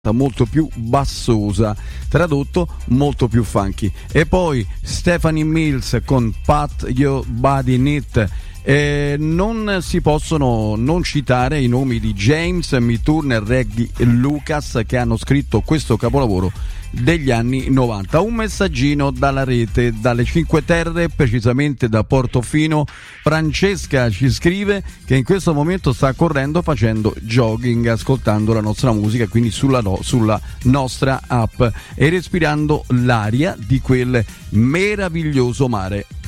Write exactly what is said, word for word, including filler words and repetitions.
molto più bassosa, tradotto molto più funky. E poi Stephanie Mills con Pat Your Body in It. Eh, non si possono non citare i nomi di James Midthun e Reggie Lucas, che hanno scritto questo capolavoro degli anni novanta. Un messaggino dalla rete, dalle Cinque Terre, precisamente da Portofino. Francesca ci scrive che in questo momento sta correndo facendo jogging, ascoltando la nostra musica, quindi sulla, no, sulla nostra app, e respirando l'aria di quel meraviglioso mare